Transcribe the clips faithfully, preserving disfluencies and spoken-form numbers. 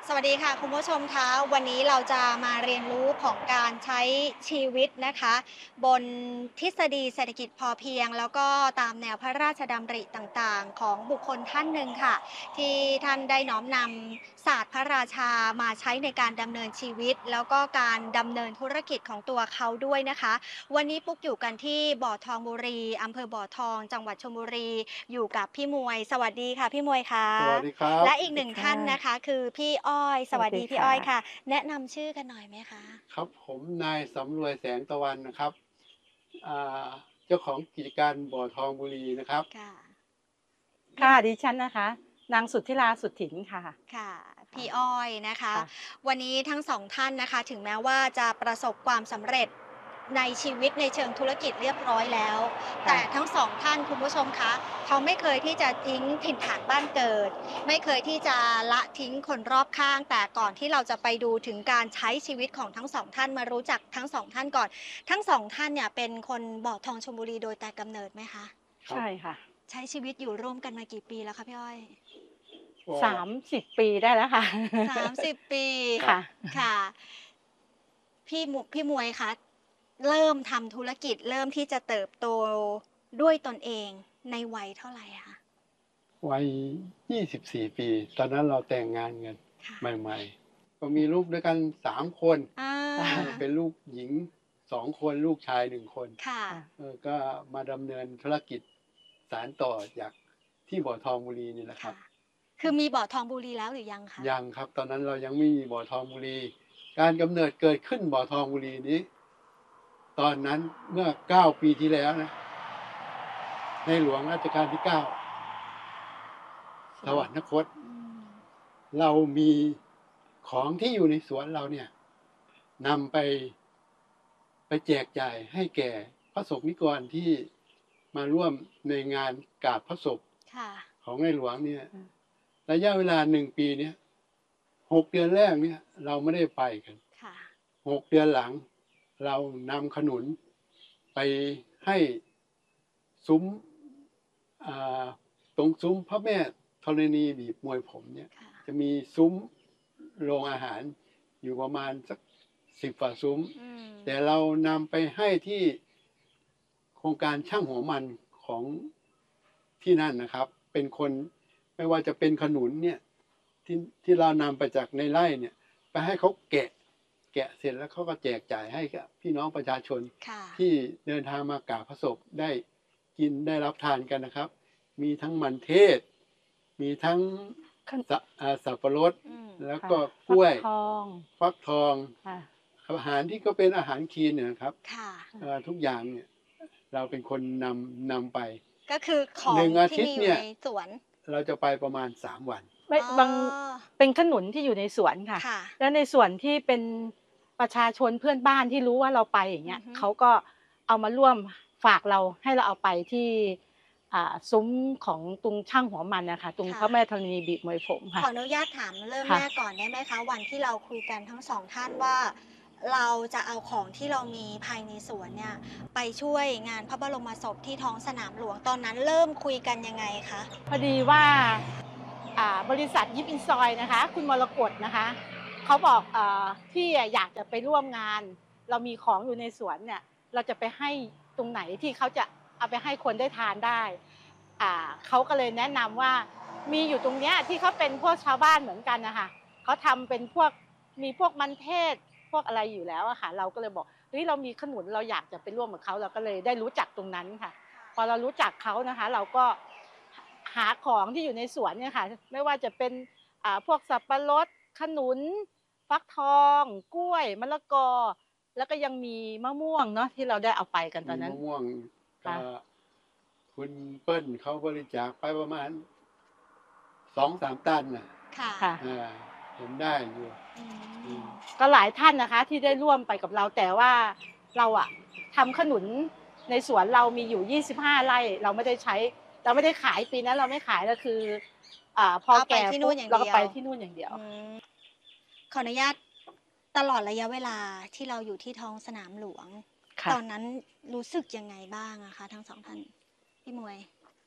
สวัสดีค่ะคุณผู้ชมคะวันนี้เราจะมาเรียนรู้ของการใช้ชีวิตนะคะบนทฤษฎีเศรษฐกิจพอเพียงแล้วก็ตามแนวพระราชดำริต่างๆของบุคคลท่านหนึ่งค่ะที่ท่านได้น้อมนำศาสตร์พระราชามาใช้ในการดำเนินชีวิตแล้วก็การดำเนินธุรกิจของตัวเขาด้วยนะคะวันนี้ปุ๊กอยู่กันที่บ่อทองบุรีอำเภอบ่อทองจังหวัดชลบุรีอยู่กับพี่มวยสวัสดีค่ะพี่มวยคะสวัสดีครับและอีกหนึ่งสวัสดีค่ะท่านนะคะคือพี่อ้อยสสวัวัสดีพี่สดีค่ะอ้อยค่ะแนะนำชื่อกันหน่อยไหมคะครับผมนายสำรวยแสงตะวันนะครับอ่าเจ้าของกิจการบ่อทองบุรีนะครับค่ะค่ะดิฉันนะคะนางสุทธิราสุทธินค่ะค่ะค่ะพี่อ้อยนะคะค่ะวันนี้ทั้งสองท่านนะคะถึงแม้ว่าจะประสบความสำเร็จในชีวิตในเชิงธุรกิจเรียบร้อยแล้วแต่ค่ะทั้งสองท่านคุณผู้ชมคะเขาไม่เคยที่จะทิ้งถิ่นฐานบ้านเกิดไม่เคยที่จะละทิ้งคนรอบข้างแต่ก่อนที่เราจะไปดูถึงการใช้ชีวิตของทั้งสองท่านมารู้จักทั้งสองท่านก่อนทั้งสองท่านเนี่ยเป็นคนบ่อทองชลบุรีโดยแต่กำเนิดไหมคะครับใช่ค่ะใช้ชีวิตอยู่ร่วมกันมากี่ปีแล้วคะพี่อ้อยก็สามสิบปีได้แล้วค่ะสามสิบปีครับค่ะค่ะพี่หมุพี่มวยคะเริ่มทำธุรกิจเริ่มที่จะเติบโตด้วยตนเองในวัยเท่าไหร่คะวัยยี่สิบสี่ปี ตอนนั้นเราแต่งงานกันค่ะใหม่ๆ ก็มีลูกด้วยกันสามคนอ่าเออเป็นลูกหญิงสองคนลูกชายหนึ่งคนค่ะเออก็มาดำเนินธุรกิจสานต่อจากที่บ่อทองบุรีนี่แหละครัค่ะบคือมีบ่อทองบุรีแล้วหรือยังคะยังครับตอนนั้นเรายังไม่มีบ่อทองบุรี การกำเนิดเกิดขึ้นบ่อทองบุรีนี้ ตอนนั้นเมื่อเก้าปีที่แล้วนะในหลวงรัชกาลที่เก้าสวรรคตอืมเรามีของที่อยู่ในสวนเราเนี่ยนำไปไปแจกจ่ายให้แก่พระสงฆ์นิกรที่มาร่วมในงานกราบพระศพค่ะของในหลวงเนี่ยอืมระยะเวลาหนึ่งปีเนี่ยหกเดือนแรกเนี่ยเราไม่ได้ไปกันค่ะหกเดือนหลัง เรานำขนุนไปให้ซุ้มอ่าตรงซุ้มพระแม่ธรณีบีบมวยผมเนี่ยค่ะจะมีซุ้มโรงอาหารอยู่ประมาณสักสิบฝ่าซุ้มอืมแต่เรานำไปให้ที่โครงการช่างหัวมันของที่นั่นนะครับ เป็นคนไม่ว่าจะเป็นขนุนเนี่ยที่ที่เรานำไปจากในไร่เนี่ย ไปให้เขาแกะ แกะเสร็จแล้วเขาก็แจกจ่ายให้กับพี่น้องประชาชนค่ะที่เดินทางมากราบพระศพได้กินได้รับทานกันนะครับ มีทั้งมันเทศ มีทั้งขนสะอ่าสับปะรดอืมแล้วค่ะก็กล้วยฟักทองฟักทองค่ะอาหารที่ก็เป็นอาหารคลีนเนี่ยนะครับค่ะเอ่อทุกอย่างเนี่ยเราเป็นคนนำนำไปก็คือของหนึ่งอาทิที่ตย์มีอเนี่ยู่ยในสวนเราจะไปประมาณสามวันไม่อ๋อบางเป็นขนุนที่อยู่ในสวนค่ะค่ะแล้วในส่วนที่เป็นประชาชนเพื่อนบ้านที่รู้ว่าเราไปอย่างเงี้ยอือฮึเขาก็เอามาร่วมฝากเราให้เราเอาไปที่อ่าซุ้มของตรงช่างหัวมันนะคะตรงพระแม่ธรณีบีบมวยผมขค่ะออนุญาตถามเริ่มค่ะแรกก่อนได้ไหมคะ วันที่เราคุยกันทั้งสองท่านว่า เราจะเอาของที่เรามีภายในสวนเนี่ยไปช่วยงานพระบรมศพที่ท้องสนามหลวงตอนนั้นเริ่มคุยกันยังไงคะพอดีว่าอ่าบริษัทยิปอินซอยนะคะ คุณมรกตนะคะเขาบอกเออพี่อะอยากจะไปร่วมงาน เรามีของอยู่ในสวนเนี่ยเราจะไปให้ตรงไหนที่เขาจะเอาไปให้คนได้ทานได้อ่าเขาก็เลยแนะนำว่ามีอยู่ตรงเนี้ยที่เขาเป็นพวกชาวบ้านเหมือนกันนะคะเขาทำเป็นพวกมีพวกมันเทศพวกอะไรอยู่แล้วอะค่ะเราก็เลยบอกเฮ้ยเรามีขนุนเราอยากจะไปร่วมกับเขาเราก็เลยได้รู้จักตรงนั้นค่ะ พอเรารู้จักเขานะคะ เราก็หาของที่อยู่ในสวนเนี่ยค่ะ ไม่ว่าจะเป็นอ่าพวกสับปะรดขนุน ฟักทอง กล้วยมะละกอ แล้วก็ยังมีมะม่วงเนาะที่เราได้เอาไปกันตอมีนนั้นมะม่วงค่ะก็คุณเปิ้ลเขาบริจาคไปประมาณสองสามตันน่ะค่ะค่ะอ่าเห็นได้อยู่อือืมมก็หลายท่านนะคะที่ได้ร่วมไปกับเราแต่ว่าเราอะทำขนุนในสวนเรามีอยู่ยี่สิบห้าไร่เราไม่ได้ใช้ เราไม่ได้ขายปีนั้นเราไม่ขายก็คืออ่าพอเอาไปแก่ที่นู่ปุ๊นบอย่างเราเดีก็ยไปวที่นู่นอย่างเดียวอืม ขออนุญาตตลอดระยะเวลาที่เราอยู่ที่ท้องสนามหลวงค่ะตอนนั้นรู้สึกยังไงบ้างอะคะทั้งสองท่าน พี่มวย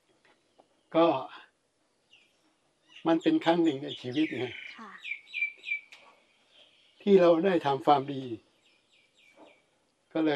ก็มันเป็นครั้งหนึ่งในชีวิตไงค่ะที่เราได้ทำความดี ก็เลย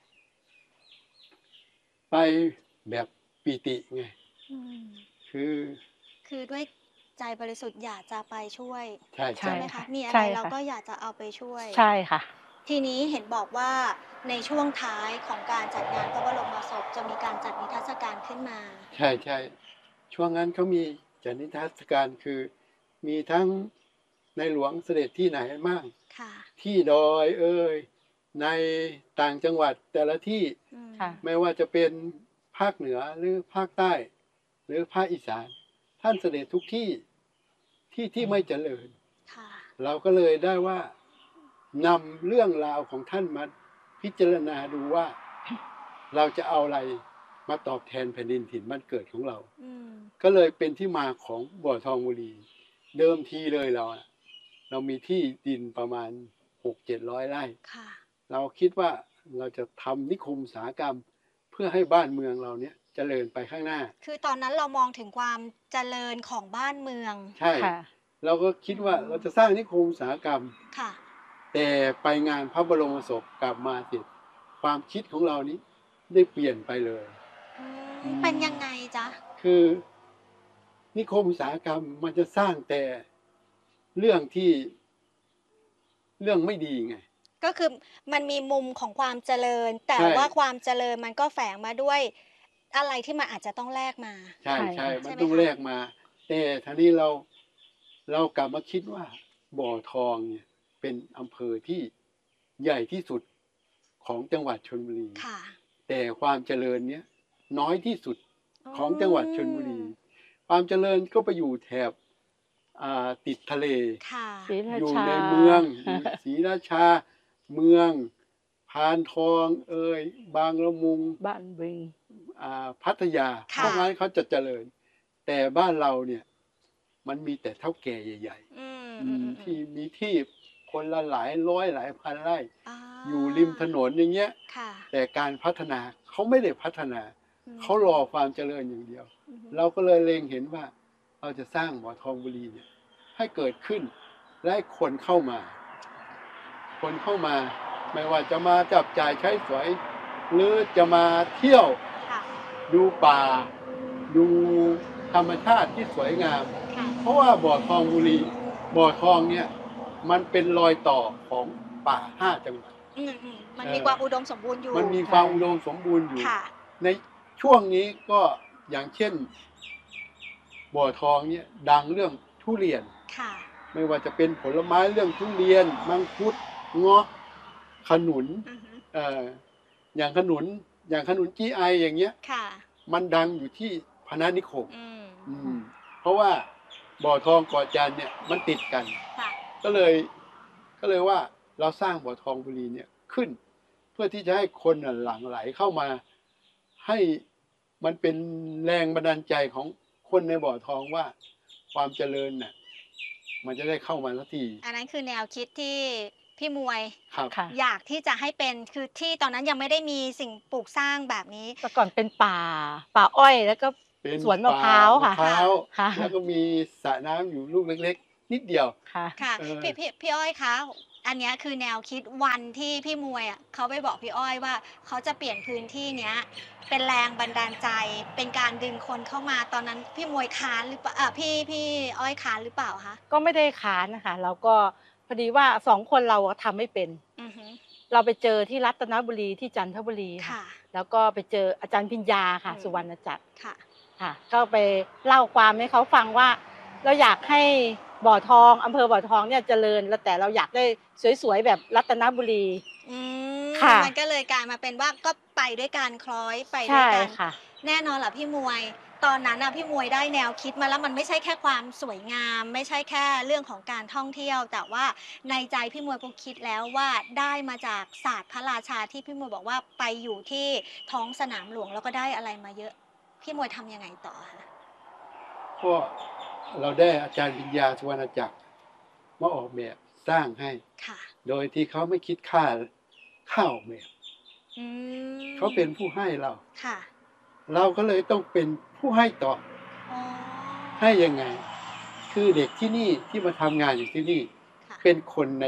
ไปแบบปิติไงอืมคือคือด้วยใจบริสุทธิ์อยากจะไปช่วยใช่ใช่ไหมใช่คะค่ะมีอะใช่ไรเราค่ะก็อยากจะเอาไปช่วยใช่ค่ะทีนี้เห็นบอกว่าในช่วงท้ายของการจัดงานพระบรมศพจะมีการจัดนิทรรศการขึ้นมาใช่ ๆ ช่วงนั้นเขามีจัดนิทรรศการ คือมีทั้งในหลวงเสด็จที่ไหนบ้างค่ะที่ดอยเอย ในต่างจังหวัดแต่ละที่อืมค่ะไม่ว่าจะเป็นภาคเหนือหรือภาคใต้ หรือภาคอีสาน ท่านเสด็จทุกที่ ที่ที่ไม่เจริญค่ะเราก็เลยได้ว่านำเรื่องราวของท่านมาพิจารณาดูว่า เราจะเอาอะไรมาตอบแทนแผ่นดินถิ่นบ้านเกิดของเราอืมก็เลยเป็นที่มาของบ่อทองบุรี เดิมทีเลยเราอะเรามีที่ดินประมาณ หกเจ็ดร้อย ไร่ค่ะเราคิดว่าเราจะทำนิคมอุตสาหกรรม เพื่อให้บ้านเมืองเราเนี่ยเจริญไปข้างหน้าคือตอนนั้นเรามองถึงความเจริญของบ้านเมืองใช่ค่ะเราก็คิดว่าอืมเราจะสร้างนิคมอุตสาหกรรมค่ะแต่ไปงานพระบรมศพกลับมาเสร็จ ความคิดของเรานี้ได้เปลี่ยนไปเลยอือืมมเป็นยังไงจ๊ะ? คือนิคมอุตสาหกรรมมันจะสร้างแต่เรื่องที่ เรื่องไม่ดีไงก็คือมันมีมุมของความเจริญ แต่ใช่ว่าความเจริญมันก็แฝงมาด้วยอะไรที่มันอาจจะต้องแลกมาใช่ใช่ๆค่ะมันใช่ไหมต้องคะ? แลกมา แต่ทีนี้เรา เรากลับมาคิดว่า บ่อทองเนี่ยเป็นอำเภอที่ใหญ่ที่สุดของจังหวัดชลบุรีค่ะแต่ความเจริญเนี้ยน้อยที่สุดอืของจังหวัดชลบุรีมความเจริญก็ไปอยู่แถบ อ่า ติดทะเลค่ะศรีราอยู่ชาในเมือง อยู่ศรีราชา เมือง พานทองเอย บางละมุงบ้านบึงอ่า พัทยาค่พวกนั้ะนเขาจะเจริญ แต่บ้านเราเนี่ยมันมีแต่เถ้าแก่ใหญ่อืมๆออืมืที่อ ๆ ๆมีที่คนละหลายร้อย หลายพันไร่อ๋ออยู่ริมถนน อย่างเงี้ยค่ะแต่การพัฒนาเขาไม่ได้พัฒนาอืมเขารอความเจริญอย่างเดียวอือฮึเราก็เลยเล็งเห็นว่า เราจะสร้างบ่อทองบุรีเนี่ยให้เกิดขึ้น และให้คนเข้ามา คนเข้ามา ไม่ว่าจะมาจับจ่ายใช้สอย หรือจะมาเที่ยวค่ะดูป่า ดูธรรมชาติที่สวยงามค่ะเพราะว่าบ่อทองบุรี บ่อทองเนี่ยมันเป็นรอยต่อของป่า ห้า จังหวัดอืม ๆ มันเออมีความอุดมสมบูรณ์อยู่มันมีใช่ความอุดมสมบูรณ์อยู่ค่ะในช่วงนี้ก็อย่างเช่น บ่อทองเนี่ยดังเรื่องทุเรียนค่ะไม่ว่าจะเป็นผลไม้เรื่องทุเรียน มังคุด เงาะ ขนุนอือฮึเอ่อ อย่างขนุน อย่างขนุน จี ไอ อย่างเงี้ยค่ะมันดังอยู่ที่พนัสนิคมอืมอืม เพราะว่าบ่อทองเกาะจันทร์เนี่ยมันติดกันค่ะก็เลย ก็เลยว่าเราสร้างบ่อทองบุรีเนี่ยขึ้น เพื่อที่จะให้คนน่ะหลั่งไหลเข้ามา ให้มันเป็นแรงบันดาลใจของคนในบ่อทองว่า ความเจริญน่ะมันจะได้เข้ามาสักทีอันนั้นคือแนวคิดที่พี่มวยครับค่ะอยากที่จะให้เป็น คือที่ตอนนั้นยังไม่ได้มีสิ่งปลูกสร้างแบบนี้แต่ก่อนเป็นป่า ป่าอ้อย แล้วก็เป็นสวนมะป่าพร้าวมะค่ะพร้าวค่ะแล้วก็มีสระน้ำอยู่ลูกเล็ก ๆ นิดเดียวค่ะค่ะเออพี่ พี่ พี่อ้อยคะ อันเนี้ยคือแนวคิดวันที่พี่มวยอะเขาไปบอกพี่อ้อยว่า เขาจะเปลี่ยนพื้นที่เนี้ยเป็นแรงบันดาลใจ เป็นการดึงคนเข้ามา ตอนนั้นพี่มวยค้านหรือเปล่า อ่า พี่ พี่อ้อยค้านหรือเปล่าคะ? ก็ไม่ได้ค้านน่ะค่ะ เราก็ พอดีว่า สอง คนเราอะทำไม่เป็นอือฮึเราไปเจอที่รัตนบุรี ที่จันทบุรีค่ะค่ะแล้วก็ไปเจออาจารย์พิญญาค่ะอืมสุวรรณจักรค่ะค่ะ ก็ไปเล่าความให้เขาฟังว่า เราอยากให้บ่อทอง อำเภอบ่อทองเนี่ยเจริญ แล้วแต่เราอยากได้สวย ๆ แบบรัตนบุรีอืมค่ะมันก็เลยกลายมาเป็นว่า ก็ไปด้วยกัน คล้อยไปใชด้วยกันค่ะแน่นอนแหละพี่มวย ตอนนั้นน่ะพี่มวยได้แนวคิดมาแล้ว มันไม่ใช่แค่ความสวยงาม ไม่ใช่แค่เรื่องของการท่องเที่ยว แต่ว่าในใจพี่มวยก็คิดแล้วว่า ได้มาจากศาสตร์พระราชาที่พี่มวยบอกว่า ไปอยู่ที่ท้องสนามหลวง แล้วก็ได้อะไรมาเยอะ พี่มวยทำยังไงต่อคะ? ก็เราได้อาจารย์พิญญา สุวรรณจักร มาออกแบบสร้างให้ค่ะโดยที่เขาไม่คิดค่า ค่าออกแบบอืมเขาเป็นผู้ให้เราค่ะเราก็เลยต้องเป็นผู้ให้ตอบอ๋อให้ยังไง คือเด็กที่นี่ที่มาทำงานอยู่ที่นี่ค่ะเป็นคนใน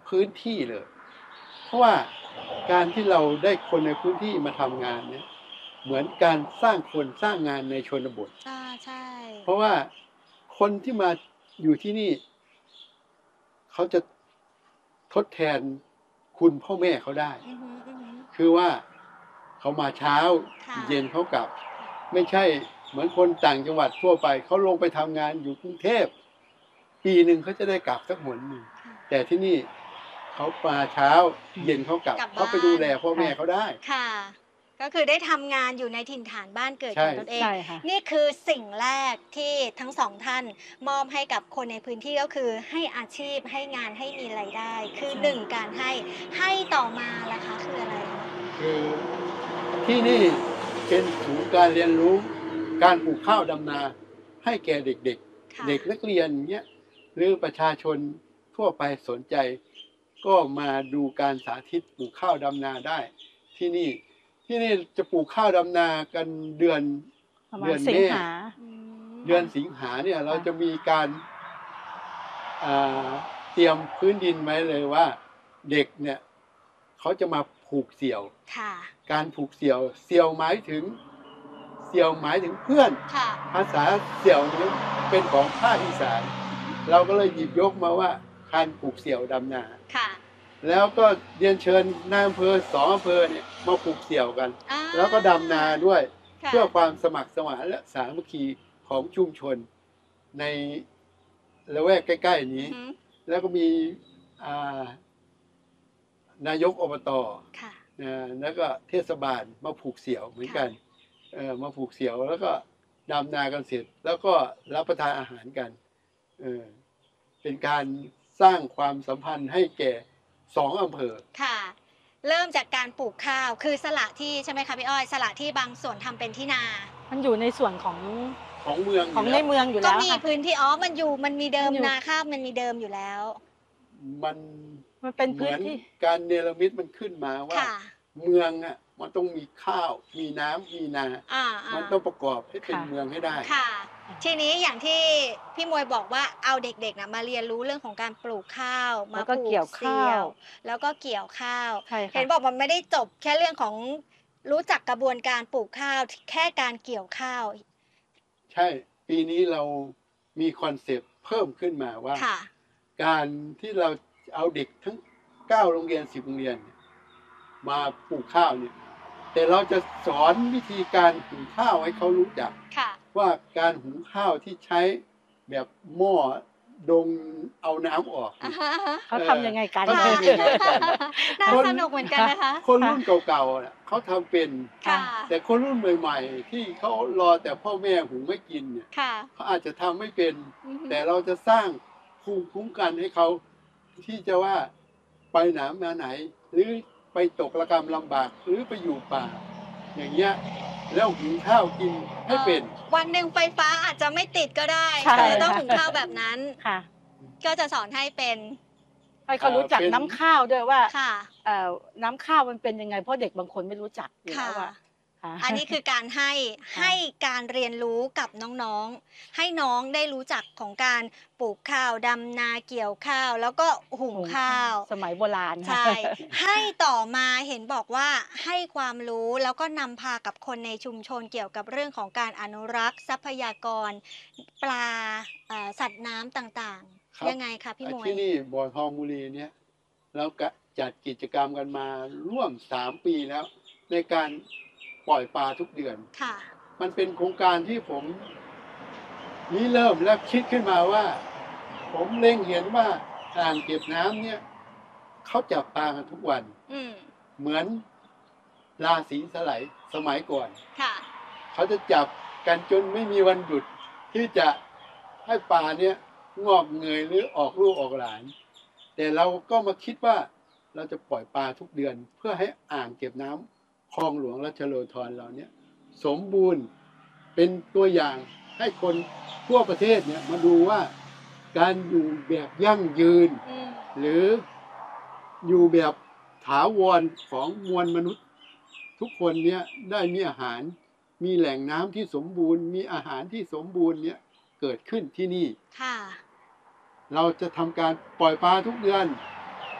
พื้นที่เลย เพราะว่าการที่เราได้คนในพื้นที่มาทำงานเนี่ยเหมือนการสร้างคนสร้างงานในชนบทอ่าใช่เพราะว่าคนที่มาอยู่ที่นี่เขาจะทดแทนคุณพ่อแม่เขาได้อือหืออือหือคือว่าเขามาเช้าค่ะเย็นเขากลับ ไม่ใช่เหมือนคนต่างจังหวัดทั่วไปเขาลงไปทำงานอยู่กรุงเทพปีหนึ่งเขาจะได้กลับสักหนหนึ่งค่ะแต่ที่นี่เขามาเช้าเย็นเขากลับกลับบ้านเขาไปดูแลพ่อแม่เขาได้ค่ะ ก็คือได้ทำงานอยู่ในถิ่นฐานบ้านเกิดใช่ของตนเองใช่ค่ะนี่คือสิ่งแรกที่ทั้งสองท่านมอบให้กับคนในพื้นที่ก็คือให้อาชีพให้งานให้มีรายได้ คือใช่หนึ่งการให้ให้ต่อมาล่ะคะคืออะไรคะคือที่นี่เป็นศูนย์การเรียนรู้การปลูกข้าวดำนาให้แก่เด็กค่ะๆ เด็กนักเรียนเนี้ยหรือประชาชนทั่วไปสนใจ ก็มาดูการสาธิตปลูกข้าวดำนาได้ ที่นี่ที่นี่จะปลูกข้าวดำนากันเดือนประมาเดืณอนสิงแม่หาอืมเดือนสิงหาเนี่ยเราจะมีการอ่าเตรียมพื้นดินไว้เลยว่าเด็กเนี่ยเขาจะมาผูกเสี่ยวค่ะการผูกเสี่ยวเสี่ยวหมายถึงเสี่ยวหมายถึงเพื่อนค่ะภาษาเสี่ยวนี้เป็นของภาคอีสานเราก็เลยหยิบยกมาว่าการผูกเสี่ยวดำนาค่ะแล้วก็เรียนเชิญนายอำเภอสองอำเภอเนี่ยมาผูกเสี่ยวกันอ่าแล้วก็ดำนาด้วยค่ะเพื่อความสมัครสมานและสามัคคีของชุมชนในละแวกใกล้ ๆ นี้อือหือแล้วก็มีอ่านายกอบตค่ะนะแล้วก็เทศบาลมาผูกเสี่ยวเหมือนกันเออมาผูกเสี่ยวแล้วก็ดำนากันเสร็จ แล้วก็รับประทานอาหารกันเออเป็นการสร้างความสัมพันธ์ให้แก่สองอำเภอค่ะ เริ่มจากการปลูกข้าว คือสละที่ใช่ไหมคะพี่อ้อย สละที่บางส่วนทำเป็นที่นามันอยู่ในส่วนของของเมืองของยู่ในแล้วเมืองอยู่ก็แล้วมีค่ะพื้นที่ อ๋อ มันอยู่ มันมีเดิมมันอยู่นาข้าวมันมีเดิมอยู่แล้วมันมันเป็นเหพื้มืนอนที่การเนรมิตมันขึ้นมาว่าค่ะเมืองอ่ะมันต้องมีข้าว มีน้ำมีนาอ่าอ่ามันต้องประกอบให้เป็นค่ะเมืองให้ได้ค่ะ ทีนี้อย่างที่พี่มวยบอกว่าเอาเด็กๆนะมาเรียนรู้เรื่องของการปลูกข้าว มาแล้วก็ปลูกเกี่ยวเสี่ข้ายว ว แล้วก็เกี่ยวข้าวใช่เห็ค่ะนบอกมันไม่ได้จบแค่เรื่องของรู้จักกระบวนการปลูกข้าว แค่การเกี่ยวข้าวใช่ ปีนี้เรามีคอนเซปต์เพิ่มขึ้นมาว่าค่ะการที่เราเอาเด็กทั้งเก้าโรงเรียนสิบโรงเรียนเนี่ยมาปลูกข้าวเนี่ย แต่เราจะสอนวิธีการหุงข้าวให้เขารู้จักค่ะว่าการหุงข้าวที่ใช้แบบหม้อดงเอาน้ำออกอ่าเนี่ยฮะเขาทำยังไงกันเขาทำยังไงกันน่าคนสนุกเหมือนกันนะคะคนรุ่นเก่าๆน่ะเขาทำเป็นค่ะแต่คนรุ่นใหม่ ๆ ที่เขารอแต่พ่อแม่หุงไม่กินเนี่ยค่ะเขาอาจจะทำไม่เป็นอือฮึแต่เราจะสร้างภูมิคุ้มกันให้เขาที่จะว่าไปไหนมาไหน หรือไปตกระกรรมลำบาก หรือไปอยู่ป่า อย่างเงี้ยแล้วหุงข้าวกินให้เป็นเอ่อวันหนึ่งไฟฟ้าอาจจะไม่ติดก็ได้ใช่แต่จะต้องหุงข้าวแบบนั้นค่ะก็จะสอนให้เป็นให้เขารู้จักเป็นน้ำข้าวด้วยว่าค่ะเอ่อน้ำข้าวมันเป็นยังไง เพราะเด็กบางคนไม่รู้จักอยู่ค่ะแล้วว่าค่ะอันนี้คือการให้ให้การเรียนรู้กับน้องๆ ให้น้องได้รู้จักของการปลูกข้าวดำนาเกี่ยวข้าว แล้วก็หุงข้าวสมัยโบราณใช่ ให้ต่อมาเห็นบอกว่าให้ความรู้แล้วก็นำพากับคนในชุมชนเกี่ยวกับเรื่องของการอนุรักษ์ ทรัพยากร ปลาเอ่อสัตว์น้ำต่างครับๆ ยังไงคะพี่มวยที่นี่บ่อทองบุรีเนี่ยเราก็จัดกิจกรรมกันมาร่วมสามปีแล้ว ในการปล่อยปลาทุกเดือนค่ะมันเป็นโครงการที่ผมนี้เริ่มและคิดขึ้นมาว่า ผมเล็งเห็นว่าอ่างเก็บน้ำเนี่ยเขาจับปลากันทุกวันอืมเหมือนราศีสไลด์สมัยก่อนค่ะเขาจะจับกันจนไม่มีวันหยุด ที่จะให้ปลาเนี่ยงอกเงยหรือออกลูกออกหลาน แต่เราก็มาคิดว่าเราจะปล่อยปลาทุกเดือน เพื่อให้อ่างเก็บน้ำคลองหลวงรัชโลธรเราเนี่ยสมบูรณ์เป็นตัวอย่างให้คนทั่วประเทศเนี่ยมาดูว่าการอยู่แบบยั่งยืนอืมหรืออยู่แบบถาวรของมวลมนุษย์ ทุกคนเนี่ยได้มีอาหาร มีแหล่งน้ำที่สมบูรณ์ มีอาหารที่สมบูรณ์เนี่ยเกิดขึ้นที่นี่ค่ะเราจะทำการปล่อยปลาทุกเดือน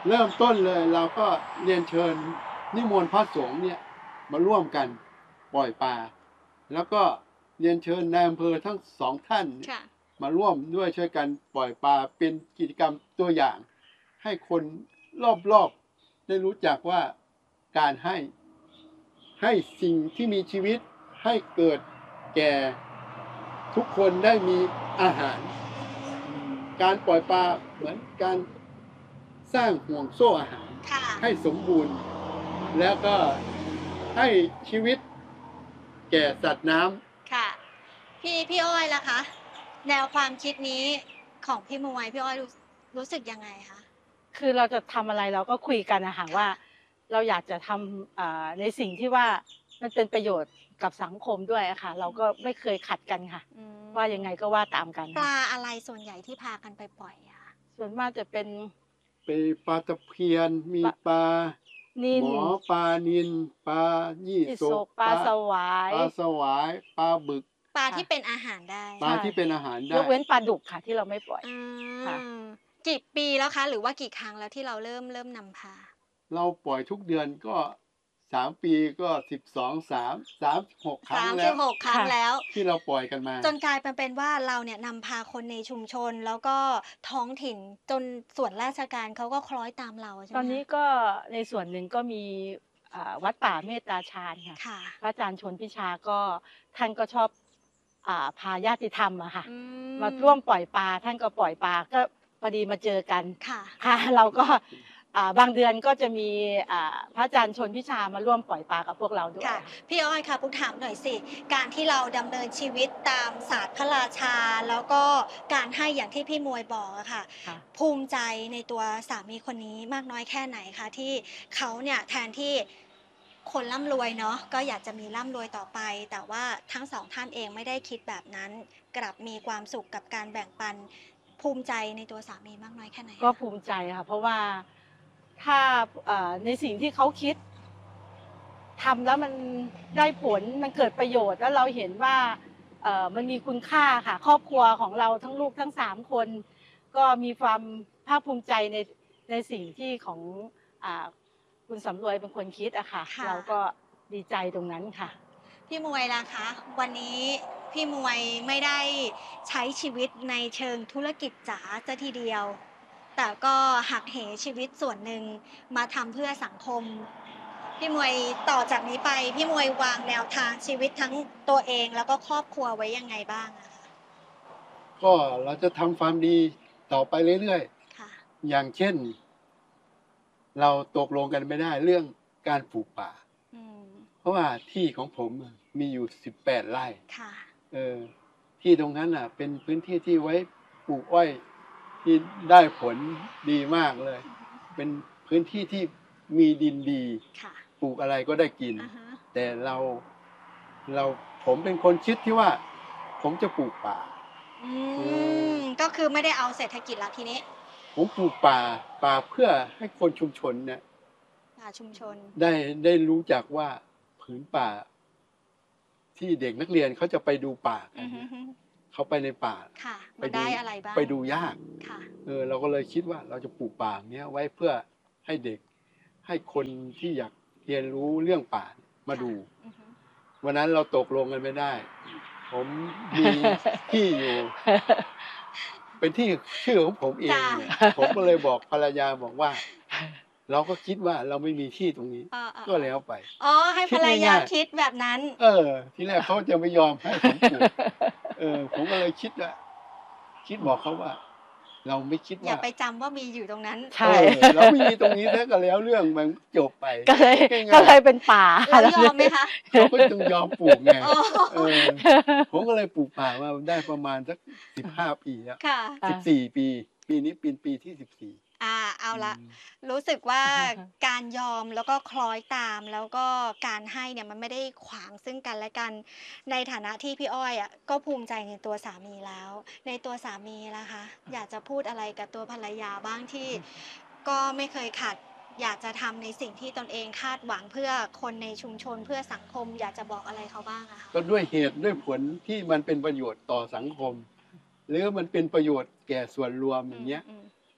เริ่มต้นเลยเราก็เรียนเชิญนิมนต์พระสงฆ์เนี่ยมาร่วมกันปล่อยปลาแล้วก็เรียนเชิญนายอำเภอทั้งสองท่านเนี่ยค่ะมาร่วมด้วยช่วยกันปล่อยปลาเป็นกิจกรรมตัวอย่าง ให้คนรอบๆได้รู้จักว่าการให้ให้สิ่งที่มีชีวิตให้เกิดแก่ทุกคนได้มีอาหาร การปล่อยปลาเหมือนการสร้างห่วงโซ่อาหารค่ะให้สมบูรณ์ แล้วก็ให้ชีวิตแก่สัตว์น้ำค่ะ พี่พี่อ้อยล่ะคะ แนวความคิดนี้ของพี่มวยพี่อ้อยรู้รู้สึกยังไงคะคือเราจะทำอะไรเราก็คุยกันนะคะว่า เราอยากจะทำอ่าในสิ่งที่ว่ามันเป็นประโยชน์กับสังคมด้วยอะค่ะ เราก็ไม่เคยขัดกันค่ะอืมว่ายังไงก็ว่าตามกันปลาอะไรส่วนใหญ่ที่พากันไปปล่อยอะคะส่วนมากจะเป็นเป็นปลาตะเพียนมีปลานิลหมอปลานิลปลายี่ที่สสกกปลาสวายปลาสวายปลาบึกปลาที่เป็นอาหารได้ปลาที่เป็นอาหารยได้กเว้นปลาดุกค่ะที่เราไม่ปล่อยอืค่ะมกี่ปีแล้วคะ หรือว่ากี่ครั้งแล้วที่เราเริ่มเริ่มนำพาเราปล่อยทุกเดือนก็สามปีก็สิบสองสามสามหกครั้งสามแล้สิวบหกครั้งค่ะแล้วที่เราปล่อยกันมาจนกลายเป็นเป็นว่าเราเนี่ยนำพาคนในชุมชน แล้วก็ท้องถิ่นจนส่วนราชการเขาก็คล้อยตามเราใช่ไหมตอนนี้คะก็ในส่วนหนึ่งก็มีอ่าวัดป่าเมตตาฌานค่ะค่ะพระอาจารย์ชนพิชาก็ท่านก็ชอบอ่าพาญาติธรรมอะค่ะอืมาร่วมปล่อยปลาท่านก็ปล่อยปลาก็พอดีมาเจอกันค่ะค่ะ เราก็อ่าบางเดือนก็จะมีอ่าพระอาจารย์ชนพิชามาร่วมปล่อยปลากับพวกเราด้วยค่ะ พี่อ้อยค่ะปุ๊กถามหน่อยสิ การที่เราดำเนินชีวิตตามศาสตร์พระราชา แล้วก็การให้อย่างที่พี่มวยบอกอะค่ะค่ะภูมิใจในตัวสามีคนนี้มากน้อยแค่ไหนคะที่เขาเนี่ยแทนที่คนร่ำรวยเนาะก็อยากจะมีร่ำรวยต่อไป แต่ว่าทั้งสองท่านเองไม่ได้คิดแบบนั้น กลับมีความสุขกับการแบ่งปัน ภูมิใจในตัวสามีมากน้อยแค่ไหนก็คะภูมิใจค่ะ เพราะว่าถ้าเอ่อในสิ่งที่เขาคิดทำแล้วมันได้ผลมันเกิดประโยชน์แล้วเราเห็นว่าเอ่อมันมีคุณค่าค่ะ ครอบครัวของเราทั้งลูกทั้งสามคน ก็มีความภาคภูมิใจในในสิ่งที่ของอ่าคุณสำรวยเป็นคนคิดอะค่ะค่ะเราก็ดีใจตรงนั้นค่ะพี่มวยล่ะคะ วันนี้พี่มวยไม่ได้ใช้ชีวิตในเชิงธุรกิจจ๋าซะทีเดียว แต่ก็หักเหชีวิตส่วนหนึ่งมาทำเพื่อสังคม พี่มวยต่อจากนี้ไป พี่มวยวางแนวทางชีวิตทั้งตัวเองแล้วก็ครอบครัวไว้ยังไงบ้างอะคะก็เราจะทำความดีต่อไปเรื่อยค่ะๆ อย่างเช่น เราตกลงกันไม่ได้เรื่องการปลูกป่าอืมเพราะว่าที่ของผมอะมีอยู่สิบแปดไร่ค่ะเออที่ตรงนั้นอ่ะ เป็นพื้นที่ที่ไว้ปลูกอ้อยที่ได้ผลดีมากเลย เป็นพื้นที่ที่มีดินดีค่ะปลูกอะไรก็ได้กินอ่าฮะแต่เราเราผมเป็นคนคิดที่ว่า ผมจะปลูกป่าอืม ก็คือไม่ได้เอาเศรษฐกิจละทีนี้ผมปลูกป่าป่าเพื่อให้คนชุมชนเนี่ยป่าชุมชนได้ได้รู้จักว่าผืนป่า ที่เด็กนักเรียนเขาจะไปดูป่ากัอืนอฮึเนี่ยเขาไปในป่าค่ะไปมันดูได้อะไรบ้างไปดูยากค่ะเออเราก็เลยคิดว่าเราจะปลูกป่าเนี้ยไว้เพื่อให้เด็ก ให้คนที่อยากเรียนรู้เรื่องป่ามาดูอือฮึวันนั้นเราตกลงกันไม่ได้ ผมมีที่อยู่ เป็นที่ชื่อของผมเองจ้ะเนี่ยผมก็เลยบอกภรรยาบอกว่า เราก็คิดว่าเราไม่มีที่ตรงนี้เออเออก็แล้วไปอ๋อ ให้คิภดรรยาง่ายๆคิดแบบนั้นเออ ทีแรกเขาจะไม่ยอมให้ผมปลูก เออ ผมก็เลยคิดว่าคิดบอกเขาว่า เราไม่คิดอย่าว่าไปจำว่ามีอยู่ตรงนั้นใช่เออเราไม่มีตรงนี้แล้วก็แล้วเรื่องมันจบไปก็เลยง่ายๆก็เลยเป็นป่าเรายอมไหมคะเขาก็ต้องยอมปลูกไงอ๋อเออ ผมก็เลยปลูกป่ามาได้ประมาณสักสิบห้าปีแล้วค่ะอ่าสิบสี่ปี ปีนี้เป็นปีที่สิบสี่อ่า เอาละอืมรู้สึกว่าการยอมแล้วก็คล้อยตาม แล้วก็การให้เนี่ยมันไม่ได้ขวางซึ่งกันและกัน ในฐานะที่พี่อ้อยอ่ะก็ภูมิใจในตัวสามีแล้ว ในตัวสามีล่ะคะ อยากจะพูดอะไรกับตัวภรรยาบ้างที่ ก็ไม่เคยขัด อยากจะทำในสิ่งที่ตนเองคาดหวังเพื่อคนในชุมชนเพื่อสังคม อยากจะบอกอะไรเขาบ้างอะคะก็ด้วยเหตุด้วยผลที่มันเป็นประโยชน์ต่อสังคม หรือมันเป็นประโยชน์แก่ส่วนรวมอย่างเงี้ยอืม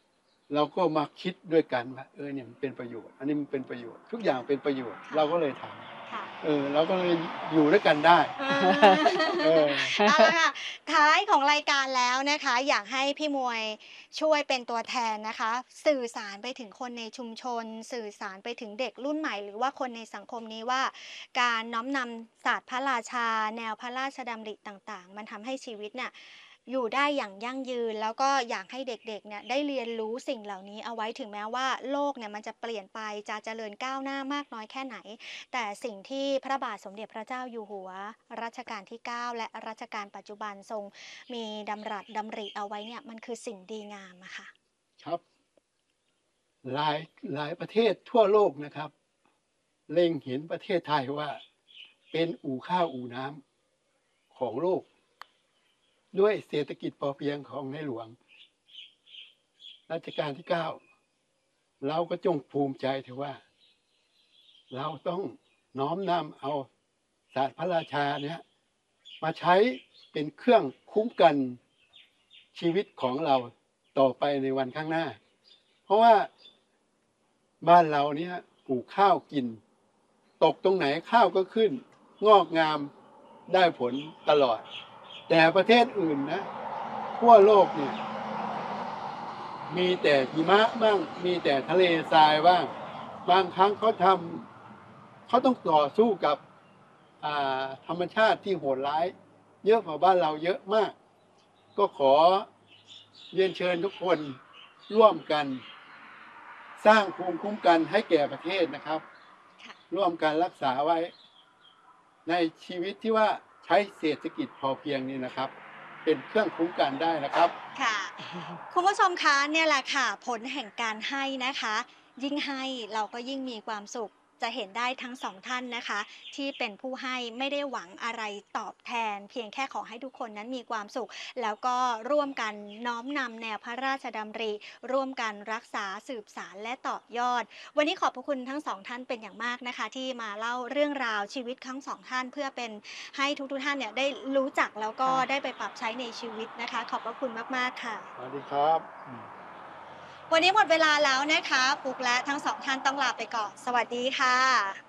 เราก็มาคิดด้วยกันว่าเออเนี่ยมันเป็นประโยชน์ อันนี้มันเป็นประโยชน์ ทุกอย่างเป็นประโยชน์ เราก็เลยทำค่ะเออเราก็เลยอยู่ด้วยกันได้เออเออเอาละค่ะ ท้ายของรายการแล้วนะคะ อยากให้พี่มวยช่วยเป็นตัวแทนนะคะ สื่อสารไปถึงคนในชุมชน สื่อสารไปถึงเด็กรุ่นใหม่ หรือว่าคนในสังคมนี้ว่า การน้อมนำศาสตร์พระราชา แนวพระราชดำริต่าง ๆ มันทำให้ชีวิตเนี่ยอยู่ได้อย่างยั่งยืน แล้วก็อยากให้เด็ก ๆ เนี่ยได้เรียนรู้สิ่งเหล่านี้เอาไว้ ถึงแม้ว่าโลกเนี่ยมันจะเปลี่ยนไป จะเจริญก้าวหน้ามากน้อยแค่ไหน แต่สิ่งที่พระบาทสมเด็จพระเจ้าอยู่หัวรัชกาลที่ เก้า และรัชกาลปัจจุบันทรงมีดำรัสดำริเอาไว้เนี่ยมันคือสิ่งดีงามอะค่ะครับ หลายหลายประเทศทั่วโลกนะครับ เล็งเห็นประเทศไทยว่าเป็นอู่ข้าวอู่น้ำของโลก ด้วยเศรษฐกิจพอเพียงของในหลวงรัชกาลที่ เก้า เราก็จงภูมิใจเถอะว่า เราต้องน้อมนำเอาศาสตร์พระราชาเนี่ยมาใช้เป็นเครื่องคุ้มกันชีวิตของเราต่อไปในวันข้างหน้า เพราะว่าบ้านเราเนี่ยปลูกข้าวกิน ตกตรงไหนข้าวก็ขึ้น งอกงามได้ผลตลอด แต่ประเทศอื่นนะทั่วโลกเนี่ยมีแต่หิมะบ้าง มีแต่ทะเลทรายบ้าง บางครั้งเขาทำเขาต้องต่อสู้กับอ่าธรรมชาติที่โหดร้าย เยอะกว่าบ้านเราเยอะมาก ก็ขอเรียนเชิญทุกคนร่วมกัน สร้างภูมิคุ้มกันให้แก่ประเทศนะครับค่ะร่วมกันรักษาไว้ ในชีวิตที่ว่าใช้เศรษฐกิจพอเพียงนี้นะครับ เป็นเครื่องคุ้มกันได้นะครับค่ะ คุณผู้ชมคะเนี่ยแหละค่ะ ผลแห่งการให้นะคะ ยิ่งให้เราก็ยิ่งมีความสุข จะเห็นได้ทั้งสองท่านนะคะ ที่เป็นผู้ให้ไม่ได้หวังอะไรตอบแทน เพียงแค่ขอให้ทุกคนนั้นมีความสุข แล้วก็ร่วมกันน้อมนำแนวพระราชดำริ ร่วมกันรักษาสืบสานและต่อยอด วันนี้ขอบพระคุณทั้งสองท่านเป็นอย่างมากนะคะ ที่มาเล่าเรื่องราวชีวิตทั้งสองท่าน เพื่อเป็นให้ทุกๆท่านเนี่ยได้รู้จักแล้วก็ค่ะได้ไปปรับใช้ในชีวิตนะคะ ขอบพระคุณมากๆค่ะสวัสดีครับอืมวันนี้หมดเวลาแล้วนะคะ ปุ๊กและทั้งสองท่านต้องลาไปก่อน สวัสดีค่ะ